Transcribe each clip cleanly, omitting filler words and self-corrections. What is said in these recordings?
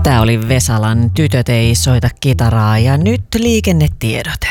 Tämä oli Vesalan Tytöt ei soita kitaraa ja nyt liikennetiedote.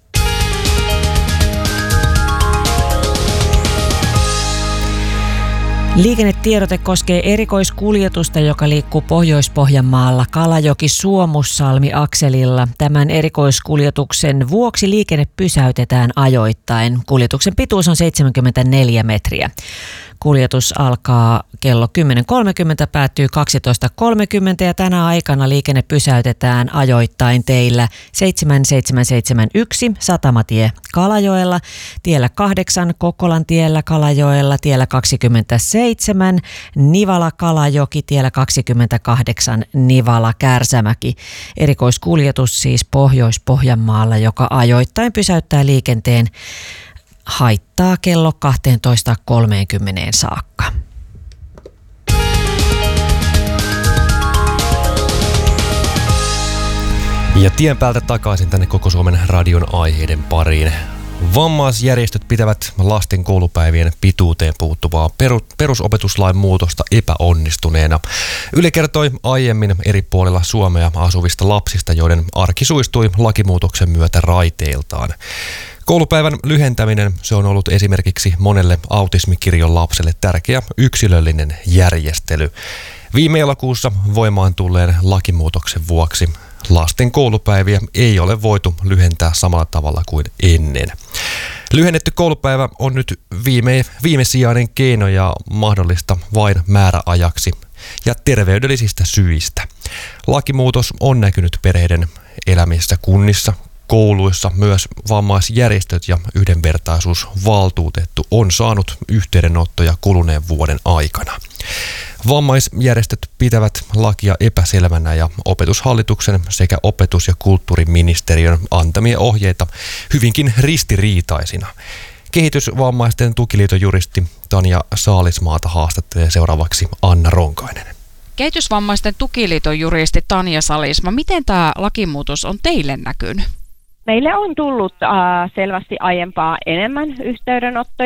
Liikennetiedote koskee erikoiskuljetusta, joka liikkuu Pohjois-Pohjanmaalla Kalajoki-Suomussalmi-akselilla. Tämän erikoiskuljetuksen vuoksi liikenne pysäytetään ajoittain. Kuljetuksen pituus on 74 metriä. Kuljetus alkaa kello 10.30, päättyy 12.30 ja tänä aikana liikenne pysäytetään ajoittain teillä 7771 Satamatie Kalajoella, tiellä 8 Kokkolan tiellä Kalajoella, tiellä 27 Nivala Kalajoki, tiellä 28 Nivala Kärsämäki. Erikoiskuljetus siis Pohjois-Pohjanmaalla, joka ajoittain pysäyttää liikenteen haittaa kello 12.30 saakka. Ja tien päältä takaisin tänne Koko Suomen radion aiheiden pariin. Vammaisjärjestöt pitävät lasten koulupäivien pituuteen puuttuvaa perusopetuslain muutosta epäonnistuneena. Yle kertoi aiemmin eri puolilla Suomea asuvista lapsista, joiden arki suistui lakimuutoksen myötä raiteiltaan. Koulupäivän lyhentäminen, se on ollut esimerkiksi monelle autismikirjon lapselle tärkeä yksilöllinen järjestely. Viime elokuussa voimaan tulleen lakimuutoksen vuoksi lasten koulupäiviä ei ole voitu lyhentää samalla tavalla kuin ennen. Lyhennetty koulupäivä on nyt viimesijainen keino ja mahdollista vain määräajaksi ja terveydellisistä syistä. Lakimuutos on näkynyt perheiden elämissä kunnissa, kouluissa, myös vammaisjärjestöt ja yhdenvertaisuusvaltuutettu on saanut yhteydenottoja kuluneen vuoden aikana. Vammaisjärjestöt pitävät lakia epäselvänä ja Opetushallituksen sekä opetus- ja kulttuuriministeriön antamia ohjeita hyvinkin ristiriitaisina. Kehitysvammaisten tukiliiton juristi Tanja Saalismaata haastattelee seuraavaksi Anna Ronkainen. Kehitysvammaisten tukiliiton juristi Tanja Saalisma, miten tämä lakimuutos on teille näkynyt? Meille on tullut selvästi aiempaa enemmän yhteydenottoja